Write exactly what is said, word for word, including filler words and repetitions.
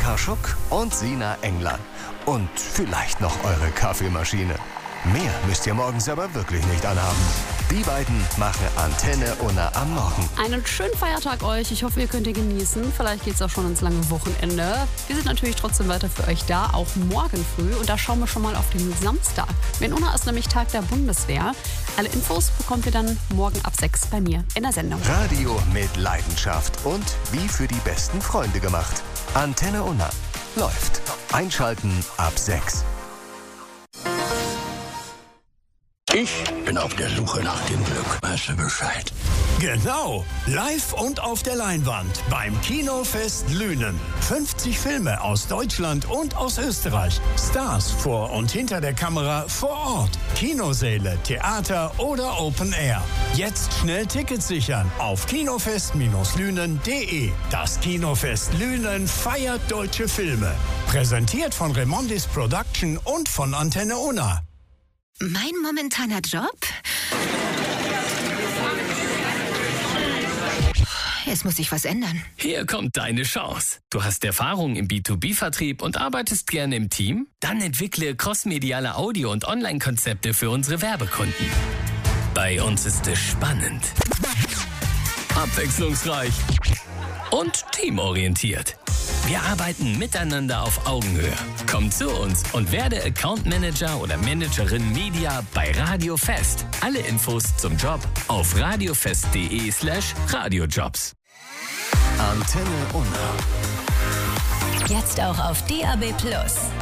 Karschuk und Sina Engler. Und vielleicht noch eure Kaffeemaschine. Mehr müsst ihr morgens aber wirklich nicht anhaben. Die beiden machen Antenne Unna am Morgen. Einen schönen Feiertag euch. Ich hoffe, ihr könnt ihr genießen. Vielleicht geht es auch schon ins lange Wochenende. Wir sind natürlich trotzdem weiter für euch da, auch morgen früh. Und da schauen wir schon mal auf den Samstag. In Unna ist nämlich Tag der Bundeswehr. Alle Infos bekommt ihr dann morgen ab sechs bei mir in der Sendung. Radio mit Leidenschaft und wie für die besten Freunde gemacht. Antenne Unna läuft. Einschalten ab sechs. Ich bin auf der Suche nach dem Glück. Weißt du Bescheid? Genau, live und auf der Leinwand beim Kinofest Lünen. fünfzig Filme aus Deutschland und aus Österreich. Stars vor und hinter der Kamera vor Ort. Kinosäle, Theater oder Open Air. Jetzt schnell Tickets sichern auf kinofest Lünen punkt de. Das Kinofest Lünen feiert deutsche Filme. Präsentiert von Remondis Production und von Antenne Unna. Mein momentaner Job? Es muss sich was ändern. Hier kommt deine Chance. Du hast Erfahrung im B zwei B-Vertrieb und arbeitest gerne im Team? Dann entwickle crossmediale Audio- und Online-Konzepte für unsere Werbekunden. Bei uns ist es spannend, abwechslungsreich und teamorientiert. Wir arbeiten miteinander auf Augenhöhe. Komm zu uns und werde Account Manager oder Managerin Media bei Radio Fest. Alle Infos zum Job auf radiofest.de slash radiojobs. Antenne Unna. Jetzt auch auf D A B plus.